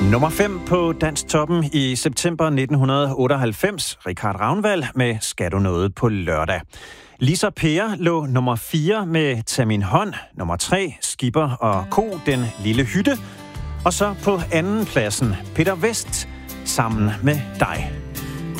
Nummer 5 på Dansktoppen i september 1998. Richard Ragnvald med Skal du noget på lørdag. Lisa Per lå nummer 4 med Tag min hånd. Nummer 3, Skipper og Ko, Den lille hytte. Og så på anden pladsen, Peter Vest, Sammen med dig.